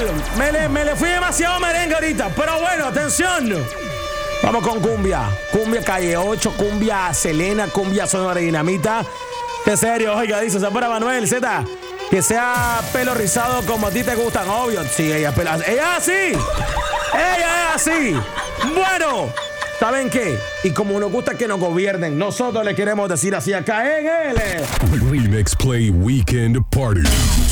Me le fui demasiado merengue ahorita. Pero bueno, atención. Vamos con cumbia. Cumbia Calle 8, cumbia Selena, cumbia Sonora Dinamita. Qué serio, oiga, dice, se para Manuel, Z. Que sea pelo rizado como a ti te gustan, obvio. Sí, ella es pela. ¡Ella es así! ¡Ella es así! Bueno, ¿saben qué? Y como nos gusta que nos gobiernen, nosotros le queremos decir así acá en el Remix Play Weekend Party.